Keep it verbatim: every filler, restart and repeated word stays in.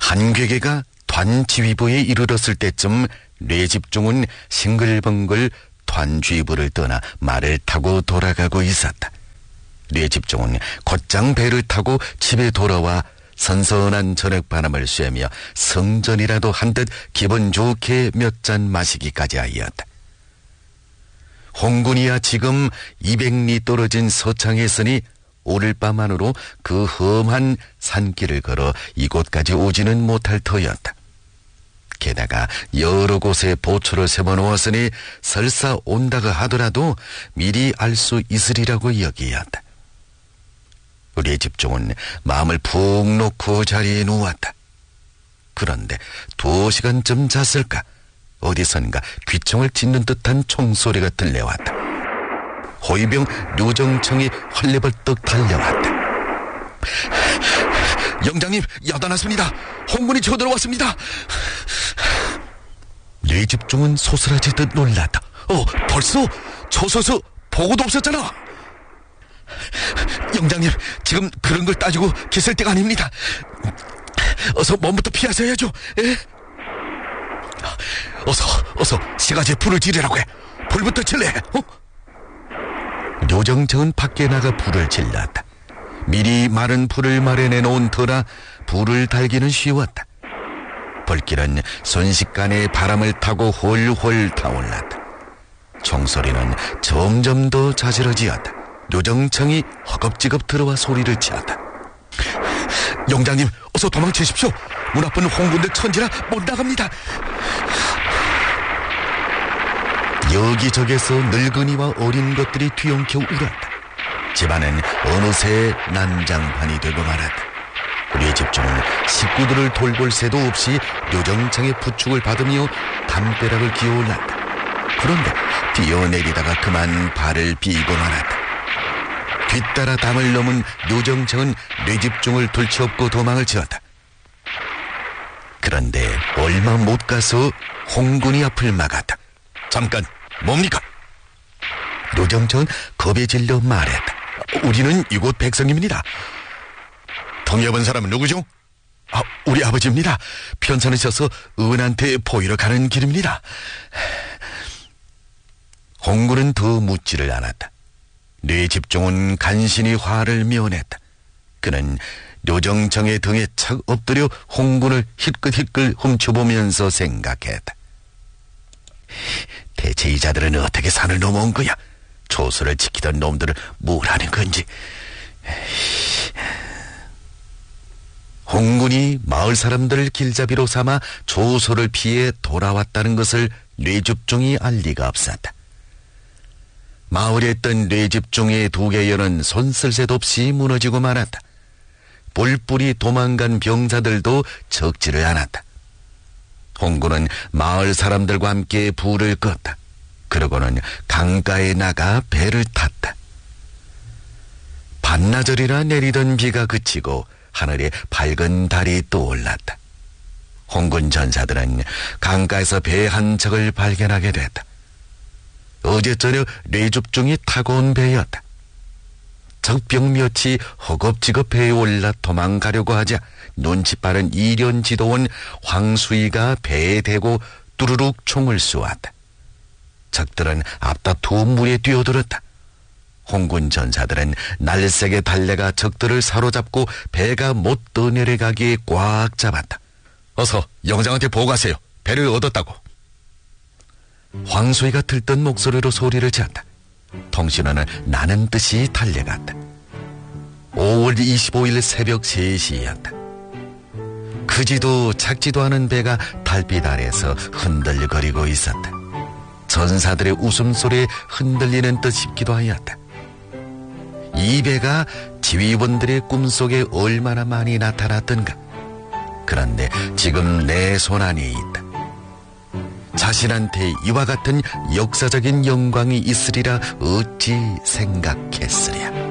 한괴계가团지휘부에 이르렀을 때쯤 뇌집중은 싱글벙글团지휘부를 떠나 말을 타고 돌아가고 있었다. 뇌집중은 곧장 배를 타고 집에 돌아와 선선한 저녁바람을 쐬며 성전이라도 한 듯 기분 좋게 몇 잔 마시기까지 하였다. 홍군이야 지금 이백 리 떨어진 서창에 있으니 오늘 밤 안으로 그 험한 산길을 걸어 이곳까지 오지는 못할 터였다. 게다가 여러 곳에 보초를 세워놓았으니 설사 온다고 하더라도 미리 알 수 있으리라고 여기었다. 우리의 집중은 마음을 푹 놓고 자리에 누웠다. 그런데 두 시간쯤 잤을까 어디선가 귀청을 찢는 듯한 총소리가 들려왔다. 호위병 류정청이 헐레벌떡 달려왔다. 영장님, 야단났습니다. 홍군이 쳐들어왔습니다. 뇌집중은 소스라지듯 놀랐다. 어, 벌써? 초소서 보고도 없었잖아. 영장님, 지금 그런 걸 따지고 기쓸 때가 아닙니다. 어서 몸부터 피하셔야죠. 에? 어서 어서 시가지에 불을 지르라고 해. 불부터 질래. 어? 류정청은 밖에 나가 불을 질렀다. 미리 마른 불을 마련해 놓은 터라 불을 달기는 쉬웠다. 불길은 순식간에 바람을 타고 홀홀 타올랐다. 총소리는 점점 더 자지러지었다. 류정청이 허겁지겁 들어와 소리를 치었다. 영장님, 어서 도망치십시오. 문 앞은 홍군들 천지라 못 나갑니다. 여기저기서 늙은이와 어린 것들이 뒤엉켜 울었다. 집안은 어느새 난장판이 되고 말았다. 우리의 집중은 식구들을 돌볼 새도 없이 류정청의 부축을 받으며 담벼락을 기어올랐다. 그런데 뛰어내리다가 그만 발을 비고 말았다. 뒤따라 담을 넘은 류정청은 뇌집중을 둘치엎고 도망을 치었다. 그런데 얼마 못 가서 홍군이 앞을 막았다. 잠깐, 뭡니까? 류정청은 겁에 질려 말했다. 우리는 이곳 백성입니다. 동여본 사람은 누구죠? 아, 우리 아버지입니다. 편찮으셔서 은한테 보이러 가는 길입니다. 홍군은 더 묻지를 않았다. 뇌집중은 간신히 화를 면했다. 그는 류정청의 등에 착 엎드려 홍군을 힐끗힐끗 훔쳐보면서 생각했다. 대체 이 자들은 어떻게 산을 넘어온 거야? 조서를 지키던 놈들을 뭘 하는 건지. 홍군이 마을 사람들을 길잡이로 삼아 조서를 피해 돌아왔다는 것을 뇌집중이 알 리가 없었다. 마을에 있던 뇌집중의 두 개연은 손쓸 새 없이 무너지고 말았다. 뿔뿔이 도망간 병사들도 적지를 않았다. 홍군은 마을 사람들과 함께 불을 껐다. 그러고는 강가에 나가 배를 탔다. 반나절이나 내리던 비가 그치고 하늘에 밝은 달이 떠올랐다. 홍군 전사들은 강가에서 배 한 척을 발견하게 됐다. 어제 저녁 뇌집중이 타고 온 배였다. 적병몇이 허겁지겁 배에 올라 도망가려고 하자 눈치 빠른 이련 지도원 황수이가 배에 대고 뚜루룩 총을 쏘았다. 적들은 앞다투어 물에 뛰어들었다. 홍군 전사들은 날쌔게 달려가 적들을 사로잡고 배가 못 떠내려가기에 꽉 잡았다. 어서 영장한테 보고하세요. 배를 얻었다고. 황소희가 들뜬 목소리로 소리를 지었다. 통신원은 나는 듯이 달려갔다. 오월 이십오일 새벽 세 시였다. 크지도 작지도 않은 배가 달빛 아래서 흔들거리고 있었다. 전사들의 웃음소리에 흔들리는 듯 싶기도 하였다. 이 배가 지휘원들의 꿈속에 얼마나 많이 나타났던가. 그런데 지금 내 손안에 있다. 자신한테 이와 같은 역사적인 영광이 있으리라 어찌 생각했으랴.